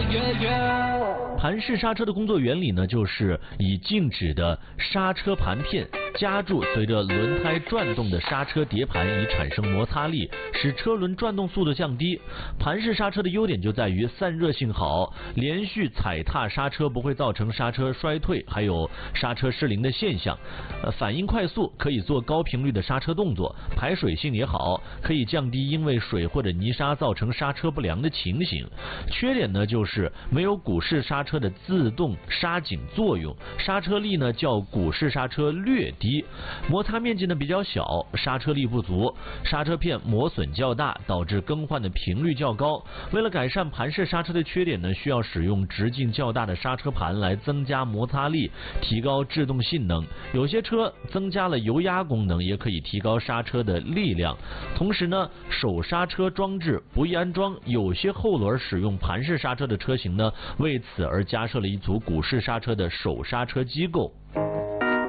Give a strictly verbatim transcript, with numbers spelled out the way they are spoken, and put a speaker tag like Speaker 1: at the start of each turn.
Speaker 1: 盘式刹车的工作原理呢，就是以静止的刹车盘片夹住随着轮胎转动的刹车碟盘，以产生摩擦力，使车轮转动速度降低。盘式刹车的优点就在于散热性好，连续踩踏刹车不会造成刹车衰退，还有刹车失灵的现象。呃，反应快速，可以做高频率的刹车动作，排水性也好，可以降低因为水或者泥沙造成刹车不良的情形。缺点呢，就是没有鼓式刹车的自动刹紧作用，刹车力呢较鼓式刹车略低，摩擦面积呢比较小，刹车力不足，刹车片磨损较大，导致更换的频率较高。为了改善盘式刹车的缺点呢，需要使用直径较大的刹车盘来增加摩擦力，提高制动性能。有些车增加了油压功能，也可以提高刹车的力量。同时呢，手刹车装置不易安装，有些后轮使用盘式刹车的车型呢，为此而加设了一组鼓式刹车的手刹车机构。